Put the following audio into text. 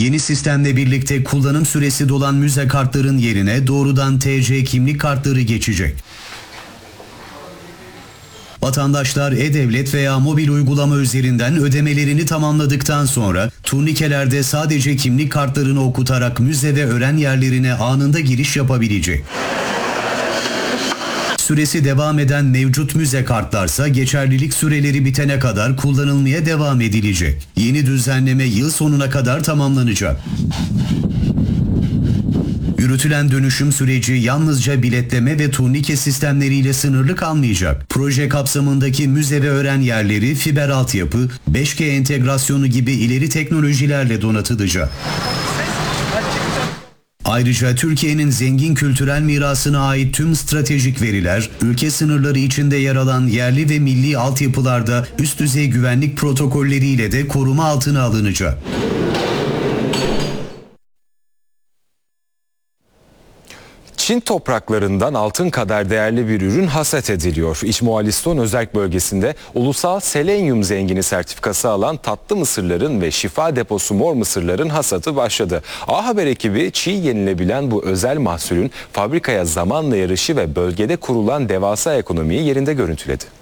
Yeni sistemle birlikte kullanım süresi dolan müze kartların yerine doğrudan TC kimlik kartları geçecek. Vatandaşlar e-devlet veya mobil uygulama üzerinden ödemelerini tamamladıktan sonra turnikelerde sadece kimlik kartlarını okutarak müze ve öğren yerlerine anında giriş yapabilecek. Süresi devam eden mevcut müze kartlarsa geçerlilik süreleri bitene kadar kullanılmaya devam edilecek. Yeni düzenleme yıl sonuna kadar tamamlanacak. Yürütülen dönüşüm süreci yalnızca biletleme ve turnike sistemleriyle sınırlı kalmayacak. Proje kapsamındaki müze ve öğren yerleri fiber altyapı, 5G entegrasyonu gibi ileri teknolojilerle donatılacak. Ayrıca Türkiye'nin zengin kültürel mirasına ait tüm stratejik veriler, ülke sınırları içinde yer alan yerli ve milli altyapılarda üst düzey güvenlik protokolleriyle de koruma altına alınacak. Çin topraklarından altın kadar değerli bir ürün hasat ediliyor. İç-Moğolistan özerk bölgesinde ulusal selenyum zengini sertifikası alan tatlı mısırların ve şifa deposu mor mısırların hasadı başladı. A Haber ekibi çiğ yenilebilen bu özel mahsulün fabrikaya zamanla yarışı ve bölgede kurulan devasa ekonomiyi yerinde görüntüledi.